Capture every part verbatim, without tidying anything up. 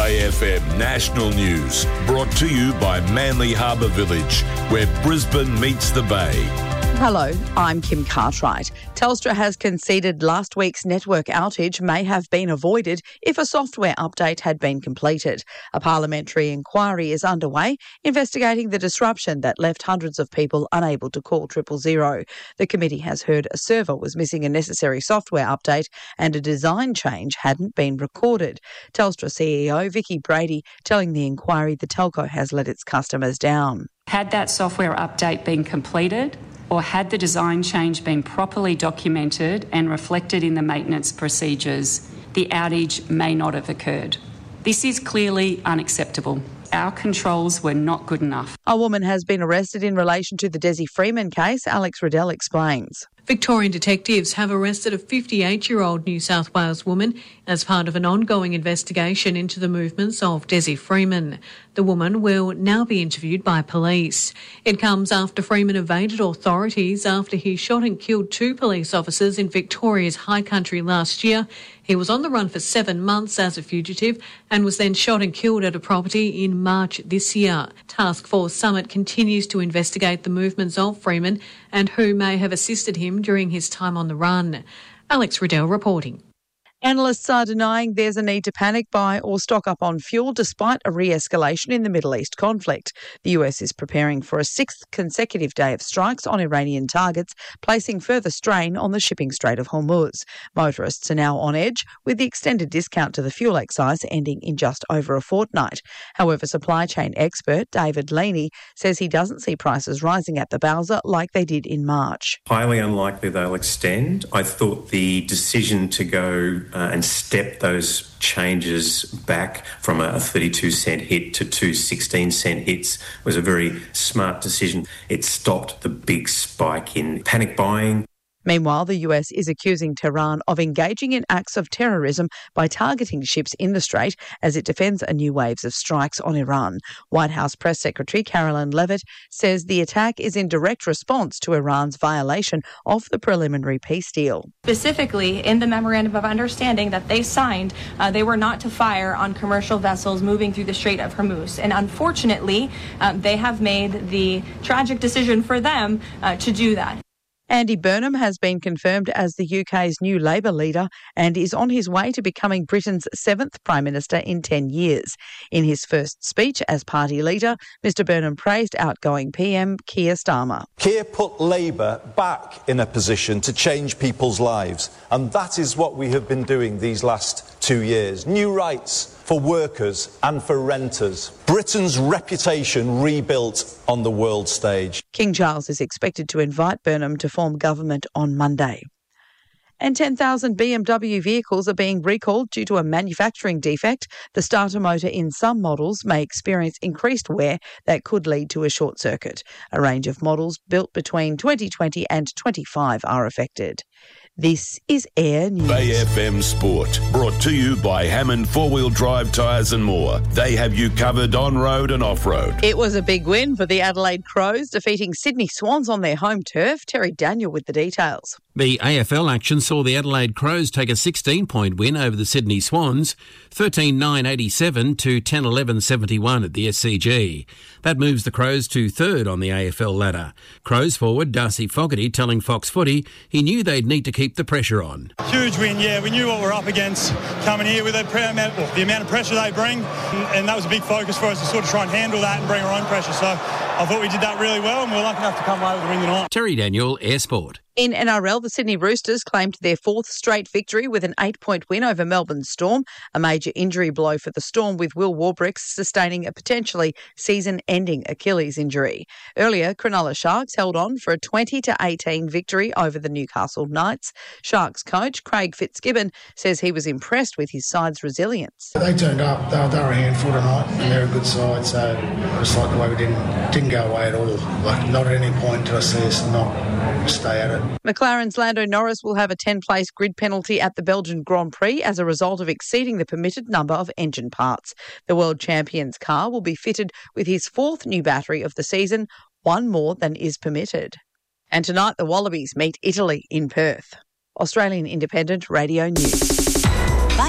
Bay F M National News, brought to you by Manly Harbour Village, where Brisbane meets the Bay. Hello, I'm Kim Cartwright. Telstra has conceded last week's network outage may have been avoided if a software update had been completed. A parliamentary inquiry is underway investigating the disruption that left hundreds of people unable to call triple zero. The committee has heard a server was missing a necessary software update and a design change hadn't been recorded. Telstra C E O Vicki Brady telling the inquiry the telco has let its customers down. Had that software update been completed, or had the design change been properly documented and reflected in the maintenance procedures, the outage may not have occurred. This is clearly unacceptable. Our controls were not good enough. A woman has been arrested in relation to the Desi Freeman case. Alex Riddell explains. Victorian detectives have arrested a fifty-eight-year-old New South Wales woman as part of an ongoing investigation into the movements of Desi Freeman. The woman will now be interviewed by police. It comes after Freeman evaded authorities after he shot and killed two police officers in Victoria's High Country last year. He was on the run for seven months as a fugitive and was then shot and killed at a property in March this year. Task Force Summit continues to investigate the movements of Freeman and who may have assisted him during his time on the run. Alex Riddell reporting. Analysts are denying there's a need to panic buy or stock up on fuel despite a re-escalation in the Middle East conflict. The U S is preparing for a sixth consecutive day of strikes on Iranian targets, placing further strain on the shipping Strait of Hormuz. Motorists are now on edge, with the extended discount to the fuel excise ending in just over a fortnight. However, supply chain expert David Leaney says he doesn't see prices rising at the Bowser like they did in March. Highly unlikely they'll extend. I thought the decision to go Uh, and step those changes back from a thirty-two cent hit to two sixteen cent hits was a very smart decision. It stopped the big spike in panic buying. Meanwhile, the U S is accusing Tehran of engaging in acts of terrorism by targeting ships in the Strait as it defends a new wave of strikes on Iran. White House Press Secretary Carolyn Leavitt says the attack is in direct response to Iran's violation of the preliminary peace deal. Specifically, in the Memorandum of Understanding that they signed, uh, they were not to fire on commercial vessels moving through the Strait of Hormuz. And unfortunately, um, they have made the tragic decision for them uh, to do that. Andy Burnham has been confirmed as the U K's new Labour leader and is on his way to becoming Britain's seventh Prime Minister in ten years. In his first speech as party leader, Mr Burnham praised outgoing P M Keir Starmer. Keir put Labour back in a position to change people's lives, and that is what we have been doing these last two years. New rights for workers and for renters. Britain's reputation rebuilt on the world stage. King Charles is expected to invite Burnham to form government on Monday. And ten thousand B M W vehicles are being recalled due to a manufacturing defect. The starter motor in some models may experience increased wear that could lead to a short circuit. A range of models built between twenty twenty and twenty-five are affected. This is Air News. Bay F M Sport, brought to you by Hammond Four-Wheel Drive Tyres and More. They have you covered on-road and off-road. It was a big win for the Adelaide Crows, defeating Sydney Swans on their home turf. Terry Daniel with the details. The A F L action saw the Adelaide Crows take a sixteen-point win over the Sydney Swans, thirteen nine eighty-seven to ten eleven seventy-one at the S C G. That moves the Crows to third on the A F L ladder. Crows forward Darcy Fogarty telling Fox Footy he knew they'd need to keep the pressure on. Huge win, yeah. We knew what we're up against coming here with the amount, well, the amount of pressure they bring, and, and that was a big focus for us to sort of try and handle that and bring our own pressure. So I thought we did that really well, and we were lucky enough to come away with a win tonight. Terry Daniel, Air Sport. In N R L, the Sydney Roosters claimed their fourth straight victory with an eight-point win over Melbourne Storm, a major injury blow for the Storm with Will Warbrick sustaining a potentially season-ending Achilles injury. Earlier, Cronulla Sharks held on for a twenty to eighteen victory over the Newcastle Knights. Sharks coach Craig Fitzgibbon says he was impressed with his side's resilience. They turned up, they were, they were a handful tonight, and they're a good side, so I just like the way we didn't, didn't go away at all. Like, not at any point did I see us not stay at it. McLaren's Lando Norris will have a ten-place grid penalty at the Belgian Grand Prix as a result of exceeding the permitted number of engine parts. The world champion's car will be fitted with his fourth new battery of the season, one more than is permitted. And tonight the Wallabies meet Italy in Perth. Australian Independent Radio News. Bay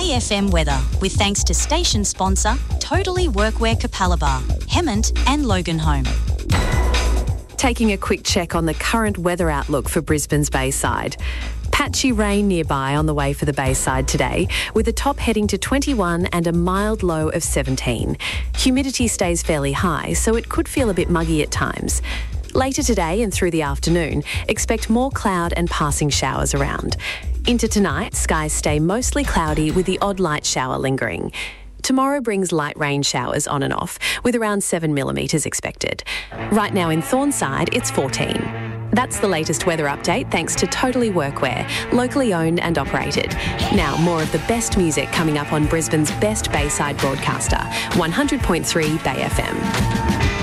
Bay F M weather, with thanks to station sponsor Totally Workwear Capalaba, Hemmant and Loganholme. Taking a quick check on the current weather outlook for Brisbane's Bayside. Patchy rain nearby on the way for the Bayside today, with a top heading to twenty-one and a mild low of seventeen. Humidity stays fairly high, so it could feel a bit muggy at times. Later today and through the afternoon, expect more cloud and passing showers around. Into tonight, skies stay mostly cloudy with the odd light shower lingering. Tomorrow brings light rain showers on and off, with around seven millimetres expected. Right now in Thornside, it's fourteen. That's the latest weather update thanks to Totally Workwear, locally owned and operated. Now, more of the best music coming up on Brisbane's best Bayside broadcaster, one hundred point three Bay F M.